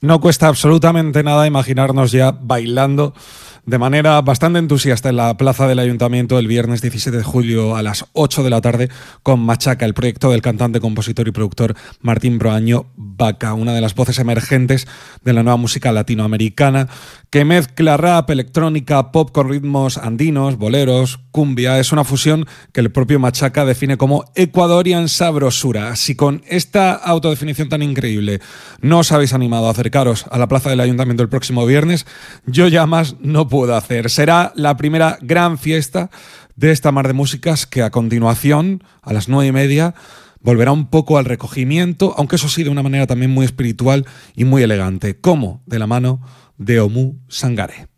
No cuesta absolutamente nada imaginarnos ya bailando de manera bastante entusiasta en la plaza del Ayuntamiento el viernes 17 de julio a las 8 de la tarde con Machaca, el proyecto del cantante, compositor y productor Martín Broaño Vaca, una de las voces emergentes de la nueva música latinoamericana que mezcla rap, electrónica, pop con ritmos andinos, boleros, cumbia. Es una fusión que el propio Machaca define como Ecuadorian sabrosura. Si con esta autodefinición tan increíble no os habéis animado a acercaros a la plaza del Ayuntamiento el próximo viernes, yo ya más no puedo hacer. Será la primera gran fiesta de esta mar de músicas que a continuación, a las 9:30, volverá un poco al recogimiento, aunque eso sí de una manera también muy espiritual y muy elegante, como de la mano de Omu Sangare.